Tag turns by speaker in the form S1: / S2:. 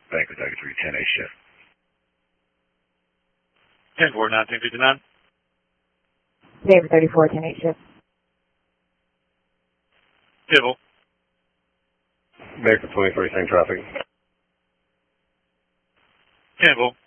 S1: Bank with 3310 8 shift.
S2: 10-4, 1959.
S3: David 34, 10 8 shift.
S2: Civil.
S1: Bank with 23, same traffic.
S2: 10-4.